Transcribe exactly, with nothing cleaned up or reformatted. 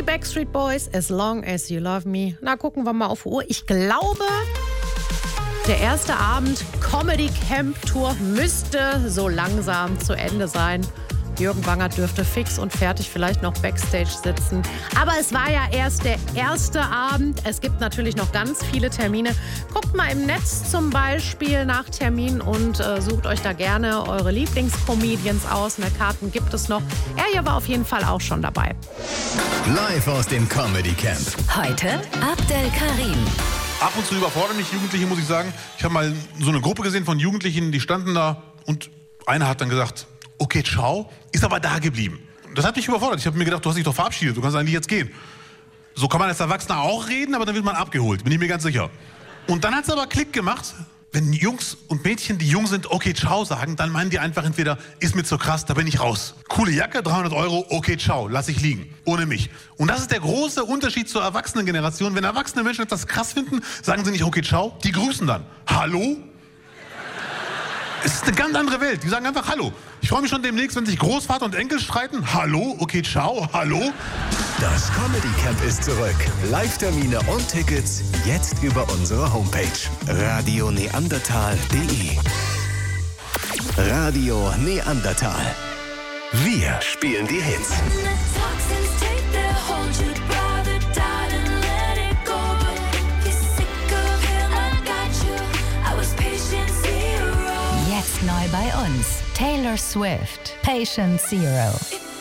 Die Backstreet Boys, As Long As You Love Me. Na, gucken wir mal auf die Uhr. Ich glaube, der erste Abend Comedy Camp Tour müsste so langsam zu Ende sein. Jürgen Wangert dürfte fix und fertig vielleicht noch Backstage sitzen. Aber es war ja erst der erste Abend. Es gibt natürlich noch ganz viele Termine. Guckt mal im Netz zum Beispiel nach Terminen und äh, sucht euch da gerne eure Lieblingscomedians aus. Mehr Karten gibt es noch. Er hier war auf jeden Fall auch schon dabei. Live aus dem Comedy Camp. Heute Abdel Karim. Ab und zu überfordern mich Jugendliche, muss ich sagen. Ich habe mal so eine Gruppe gesehen von Jugendlichen, die standen da und einer hat dann gesagt, okay, ciao, ist aber da geblieben. Das hat mich überfordert. Ich habe mir gedacht, du hast dich doch verabschiedet, du kannst eigentlich jetzt gehen. So kann man als Erwachsener auch reden, aber dann wird man abgeholt, bin ich mir ganz sicher. Und dann hat es aber Klick gemacht. Wenn Jungs und Mädchen, die jung sind, okay, ciao sagen, dann meinen die einfach entweder, ist mir zu krass, da bin ich raus. Coole Jacke, dreihundert Euro, okay, ciao, lass ich liegen, ohne mich. Und das ist der große Unterschied zur Erwachsenengeneration. Wenn erwachsene Menschen etwas krass finden, sagen sie nicht, okay, ciao, die grüßen dann. Hallo? Es ist eine ganz andere Welt. Die sagen einfach Hallo. Ich freue mich schon demnächst, wenn sich Großvater und Enkel streiten. Hallo? Okay, ciao. Hallo? Das Comedy Camp ist zurück. Live-Termine und Tickets jetzt über unsere Homepage radio neandertal punkt de. Radio Neandertal. Wir spielen die Hits. Jetzt neu bei uns. Taylor Swift, Patient Zero.